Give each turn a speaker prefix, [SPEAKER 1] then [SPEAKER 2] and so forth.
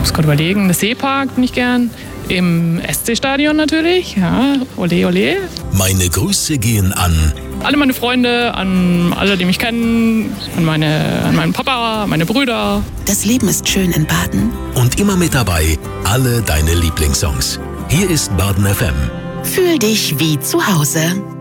[SPEAKER 1] muss gerade überlegen, das Seepark bin ich gern. Im SC-Stadion natürlich, ja, ole ole.
[SPEAKER 2] Meine Grüße gehen an
[SPEAKER 1] alle meine Freunde, an alle, die mich kennen, an meinen Papa, meine Brüder.
[SPEAKER 3] Das Leben ist schön in Baden.
[SPEAKER 2] Und immer mit dabei alle deine Lieblingssongs. Hier ist Baden FM.
[SPEAKER 3] Fühl dich wie zu Hause.